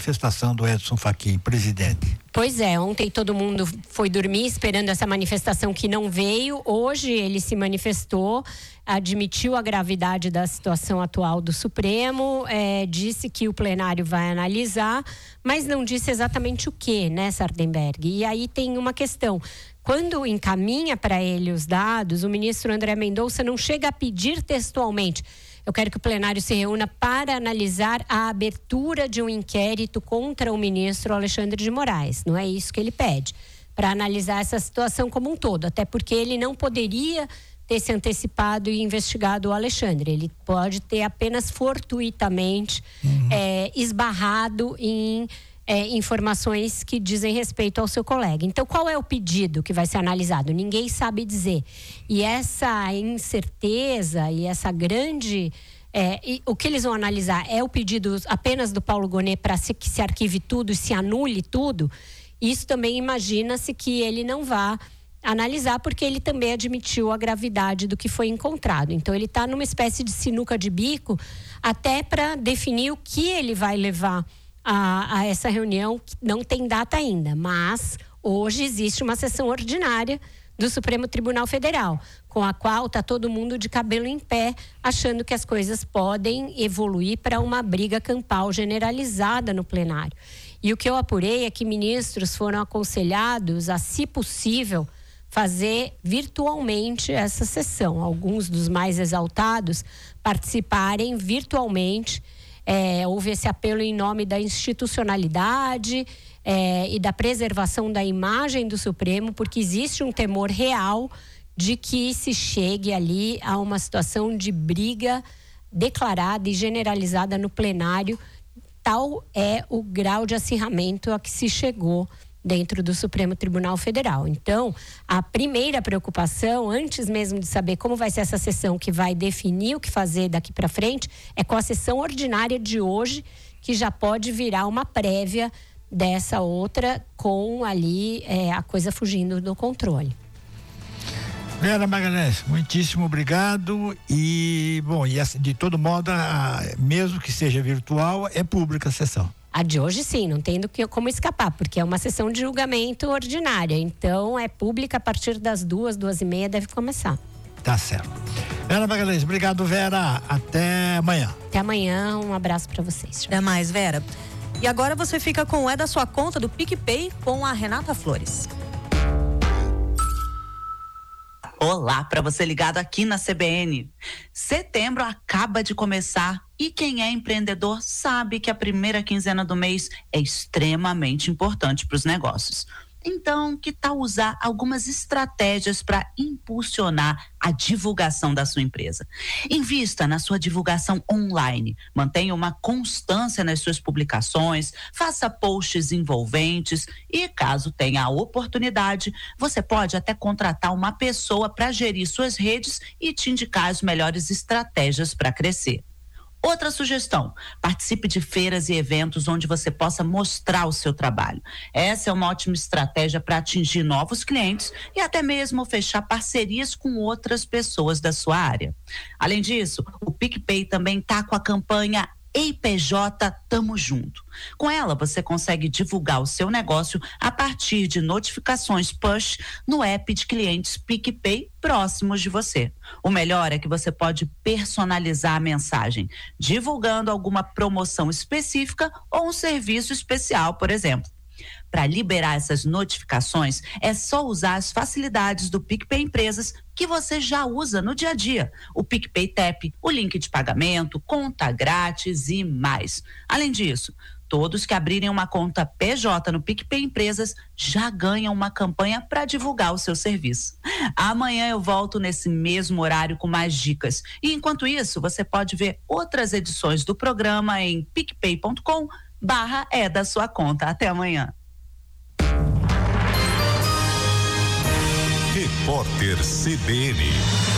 manifestação do Edson Fachin, presidente? Pois é, ontem todo mundo foi dormir esperando essa manifestação que não veio. Hoje ele se manifestou, admitiu a gravidade da situação atual do Supremo, disse que o plenário vai analisar, mas não disse exatamente o que, né, Sardenberg? E aí tem uma questão. Quando encaminha para ele os dados, o ministro André Mendonça não chega a pedir textualmente: eu quero que o plenário se reúna para analisar a abertura de um inquérito contra o ministro Alexandre de Moraes. Não é isso que ele pede, para analisar essa situação como um todo, até porque ele não poderia ter se antecipado e investigado o Alexandre. Ele pode ter apenas fortuitamente esbarrado em informações que dizem respeito ao seu colega. Então, qual é o pedido que vai ser analisado? Ninguém sabe dizer. E essa incerteza e essa grande... o que eles vão analisar é o pedido apenas do Paulo Gonet para que se arquive tudo e se anule tudo. Isso também imagina-se que ele não vá analisar, porque ele também admitiu a gravidade do que foi encontrado. Então, ele está numa espécie de sinuca de bico até para definir o que ele vai levar a essa reunião, que não tem data ainda, mas hoje existe uma sessão ordinária do Supremo Tribunal Federal, com a qual está todo mundo de cabelo em pé, achando que as coisas podem evoluir para uma briga campal generalizada no plenário. E o que eu apurei é que ministros foram aconselhados a, se possível, fazer virtualmente essa sessão. Alguns dos mais exaltados participarem virtualmente. Houve esse apelo em nome da institucionalidade e da preservação da imagem do Supremo, porque existe um temor real de que se chegue ali a uma situação de briga declarada e generalizada no plenário. Tal é o grau de acirramento a que se chegou dentro do Supremo Tribunal Federal. Então, a primeira preocupação, antes mesmo de saber como vai ser essa sessão que vai definir o que fazer daqui para frente, é com a sessão ordinária de hoje, que já pode virar uma prévia dessa outra, com ali a coisa fugindo do controle. Vera Magalhães, muitíssimo obrigado. E, bom, de todo modo, mesmo que seja virtual, é pública a sessão. A de hoje sim, não tem como escapar, porque é uma sessão de julgamento ordinária. Então é pública a partir das 2:30 deve começar. Tá certo. Vera Magalhães, obrigado, Vera. Até amanhã. Até amanhã, um abraço para vocês. Até mais, Vera. E agora você fica com o da sua conta do PicPay com a Renata Flores. Olá, para você ligado aqui na CBN. Setembro acaba de começar e quem é empreendedor sabe que a primeira quinzena do mês é extremamente importante para os negócios. Então, que tal usar algumas estratégias para impulsionar a divulgação da sua empresa? Invista na sua divulgação online, mantenha uma constância nas suas publicações, faça posts envolventes e, caso tenha a oportunidade, você pode até contratar uma pessoa para gerir suas redes e te indicar as melhores estratégias para crescer. Outra sugestão, participe de feiras e eventos onde você possa mostrar o seu trabalho. Essa é uma ótima estratégia para atingir novos clientes e até mesmo fechar parcerias com outras pessoas da sua área. Além disso, o PicPay também está com a campanha Ei PJ, tamo junto. Com ela, você consegue divulgar o seu negócio a partir de notificações push no app de clientes PicPay próximos de você. O melhor é que você pode personalizar a mensagem, divulgando alguma promoção específica ou um serviço especial, por exemplo. Para liberar essas notificações, é só usar as facilidades do PicPay Empresas que você já usa no dia a dia. O PicPay Tap, o link de pagamento, conta grátis e mais. Além disso, todos que abrirem uma conta PJ no PicPay Empresas já ganham uma campanha para divulgar o seu serviço. Amanhã eu volto nesse mesmo horário com mais dicas. E enquanto isso, você pode ver outras edições do programa em picpay.com/é da sua conta. Até amanhã. Repórter CBN.